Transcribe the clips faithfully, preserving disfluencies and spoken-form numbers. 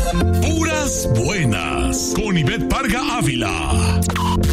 Puras buenas con Ivette Parga Ávila.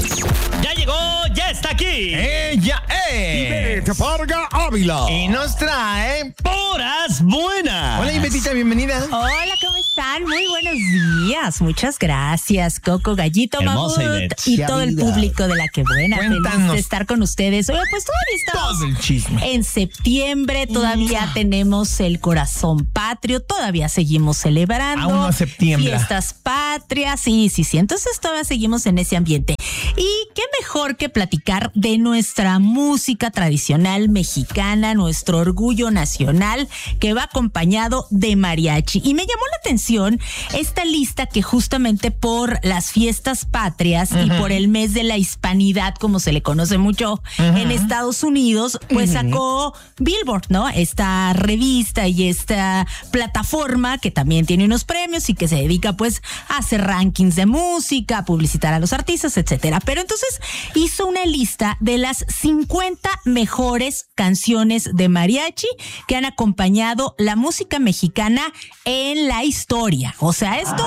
Ya llegó, ya está aquí. Ella es Ivette Parga Ávila. y nos trae Puras buenas. Hola, Ivetita, bienvenida. Hola, ¿cómo están? Muy buenos días. Muchas gracias, Coco, Gallito, Hermosa, Mamut Ivette. y Qué todo el vida. público de La Que Buena. Cuéntanos. Feliz de estar con ustedes. Oye, pues todavía estamos Todo el chisme. en septiembre, todavía tenemos el corazón patrio, todavía seguimos celebrando. Aún no septiembre. Fiestas patrias, sí, sí, sí. Entonces todavía seguimos en ese ambiente. Y qué mejor que platicar de nuestra música tradicional mexicana, nuestro orgullo nacional, que va acompañado de mariachi. Y me llamó la atención esta lista que justamente por las fiestas patrias uh-huh. y por el mes de la hispanidad, como se le conoce mucho uh-huh. en Estados Unidos, pues uh-huh. sacó Billboard, ¿no? Esta revista y esta plataforma que también tiene unos premios y que se dedica pues a hacer rankings de música, a publicitar a los artistas, etcétera. Pero entonces hizo una lista de las cincuenta mejores canciones de mariachi que han acompañado la música mexicana en la historia. O sea, esto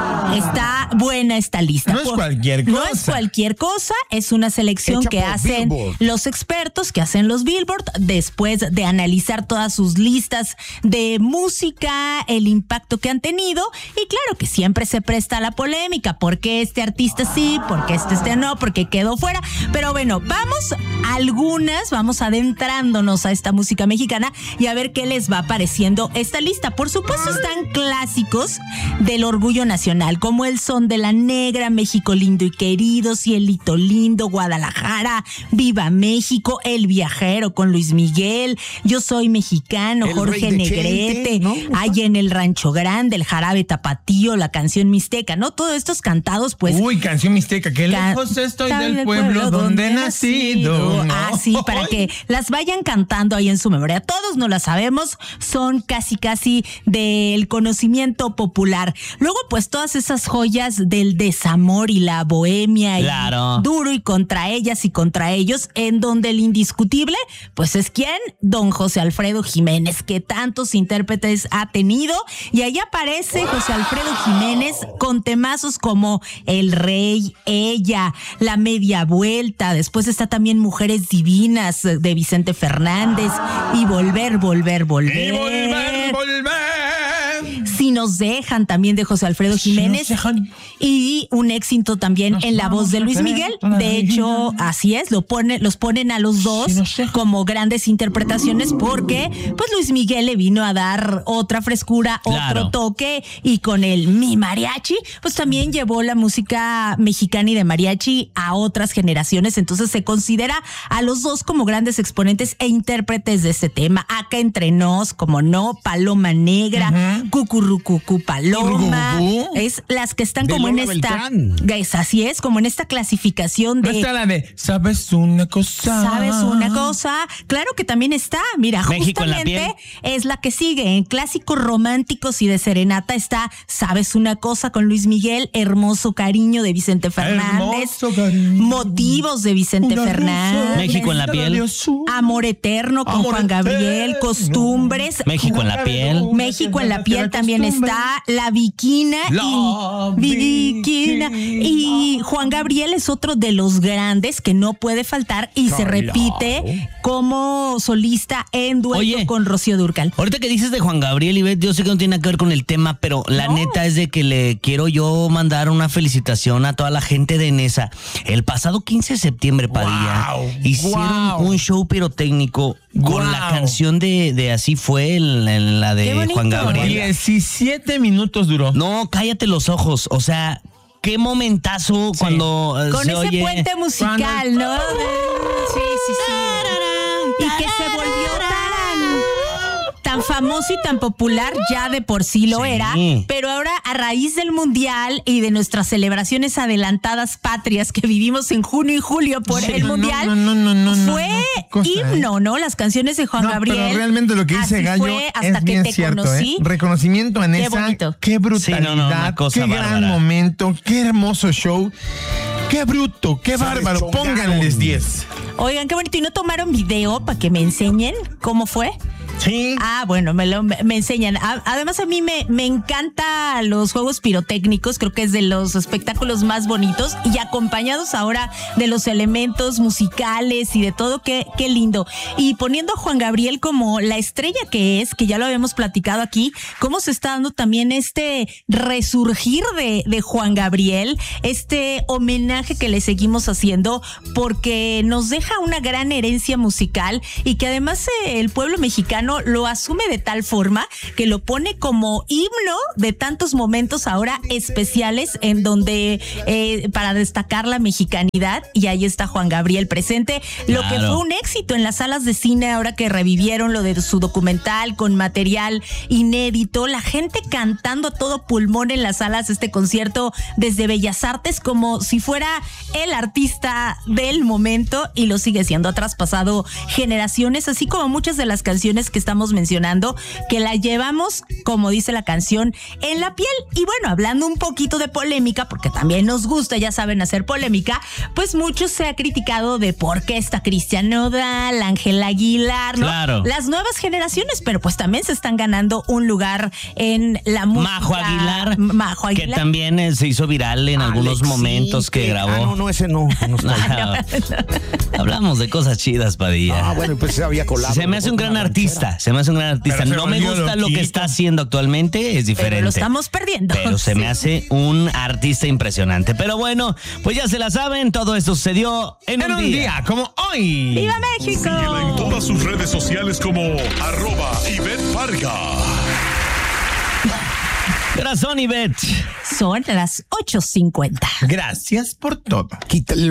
está buena esta lista. No es cualquier cosa. No es cualquier cosa, es una selección Hecha que por hacen Billboard. los expertos, que hacen los Billboard, después de analizar todas sus listas de música, el impacto que han tenido, y claro que siempre se presta a la polémica, ¿por qué este artista sí? ¿Por qué este, este no? ¿Por qué quedó fuera? Pero bueno, vamos a algunas, vamos adentrándonos a esta música mexicana y a ver qué les va pareciendo esta lista. Por supuesto están clásicos del orgullo nacional, como El Son de la Negra, México Lindo y Querido, Cielito Lindo, Guadalajara, Viva México, El Viajero con Luis Miguel, Yo Soy Mexicano, El Jorge Rey de Negrete, Chente, ¿no? Hay en el Rancho Grande, El Jarabe Tapatío, la canción Mixteca, ¿no? Todos estos cantados, pues... Uy, canción mixteca, que Ca- lejos estoy Tal del pueblo donde he nacido. ¿no? Ah, sí, para que las vayan cantando ahí en su memoria. Todos no las sabemos, son casi casi del conocimiento popular. Luego, pues todas esas joyas del desamor y la bohemia, Claro. y duro y contra ellas y contra ellos, en donde el indiscutible, pues es quién, don José Alfredo Jiménez, que tantos intérpretes ha tenido, y ahí aparece José Alfredo Jiménez con temazos como El Rey, Ella, La Media Vuelta. Después está también Mujeres Divinas de Vicente Fernández y Volver, Volver, Volver. Y volver, volver. Si nos dejan, también de José Alfredo Si Jiménez. nos dejan. Y un éxito también Nos en la voz de vamos Luis a Miguel. querer toda De la hecho, vida. así es, lo pone, los ponen a los dos Si nos dejan. como grandes interpretaciones porque pues Luis Miguel le vino a dar otra frescura, Claro. otro toque, y con el Mi Mariachi, pues también llevó la música mexicana y de mariachi a otras generaciones. Entonces se considera a los dos como grandes exponentes e intérpretes de este tema. Acá entre nos, como no, Paloma Negra, Ujú. Cucurrucucú Paloma, Cucurrucucú. es las que están De como en Lola esta, Beltrán. es, así es, como en esta clasificación No de está la de, ¿sabes una cosa? ¿sabes una cosa? Claro que también está, mira, México en la justamente es la que sigue. En clásicos románticos y de serenata está ¿Sabes una cosa? Con Luis Miguel, Hermoso Cariño de Vicente Fernández, Hermoso cariño. Motivos de Vicente Una Fernández, rosa México en la piel. de azul. Amor Eterno con Amor Juan Gabriel, eterno. Costumbres, México en la piel. México en la piel también está La Viquina La y Viquina. Y Juan Gabriel es otro de los grandes que no puede faltar y se Claro. repite como solista en dueto Oye. con Rocío Dúrcal. Ahorita que dices de Juan Gabriel, Ivette, yo sé que no tiene nada que ver con el tema, pero la No. neta es de que le quiero yo mandar una felicitación a toda la gente de Nesa. El pasado quince de septiembre, Padilla, Guau, hicieron guau. un show pirotécnico con Guau. la canción de, de Así Fue, el- el- la Qué de bonito. Juan Gabriel. diecisiete minutos duró. No, cállate los ojos, o sea, qué momentazo cuando eh, Con se ese oye. puente musical, ¿no? Sí, sí, sí. Y que se volvió tan, tan famoso y tan popular, ya de por sí lo Sí. era, pero ahora a raíz del Mundial y de nuestras celebraciones adelantadas patrias que vivimos en junio y julio por Sí, el no, Mundial, no, no, no, no, no, fue no, qué cosa, himno, ¿no? Las canciones de Juan No, Gabriel. pero realmente lo que dice Así Gallo fue hasta es que bien te cierto, conocí. ¿eh? Reconocimiento a Nesa, bonito. qué brutalidad, Sí, no, no, una cosa qué gran bárbara. momento, qué hermoso show, qué bruto, qué Se bárbaro. deschongaron. Pónganles diez. Oigan, qué bonito. ¿Y no tomaron video para que me enseñen cómo fue? Sí. Ah, bueno, me lo me enseñan. A, además, a mí me, me encanta los juegos pirotécnicos. Creo que es de los espectáculos más bonitos y acompañados ahora de los elementos musicales y de todo. Qué, qué lindo. Y poniendo a Juan Gabriel como la estrella que es, que ya lo habíamos platicado aquí, cómo se está dando también este resurgir de, de Juan Gabriel, este homenaje que le seguimos haciendo porque nos deja una gran herencia musical y que además eh, el pueblo mexicano lo asume de tal forma que lo pone como himno de tantos momentos ahora especiales en donde eh, para destacar la mexicanidad, y ahí está Juan Gabriel presente, lo Claro. que fue un éxito en las salas de cine ahora que revivieron lo de su documental con material inédito, la gente cantando a todo pulmón en las salas, este concierto desde Bellas Artes como si fuera el artista del momento, y lo sigue siendo, ha traspasado generaciones, así como muchas de las canciones que estamos mencionando, que la llevamos, como dice la canción, en la piel. Y bueno, hablando un poquito de polémica, porque también nos gusta, ya saben, hacer polémica, pues mucho se ha criticado de por qué está Cristian Nodal, Ángel Aguilar, ¿no? Claro. Las nuevas generaciones, pero pues también se están ganando un lugar en la música. Majo Aguilar, Majo que Aguilar. también eh, se hizo viral en algunos Alex momentos que Sintek. grabó. Ah, no, no, ese no. no está. Hablamos de cosas chidas, Padilla. Ah, bueno, pues se había colado. Se me hace un gran artista, se me hace un gran artista. Pero se No me volvió gusta lo que loquito. está haciendo actualmente, es diferente. Pero lo estamos perdiendo. Pero se me Sí. hace un artista impresionante. Pero bueno, pues ya se la saben, todo esto sucedió en, En un día como hoy. ¡Viva México! Síguela en todas sus redes sociales como arroba Ivette Parga. Corazón, Ivette. Son las ocho cincuenta. Gracias por todo. Quítale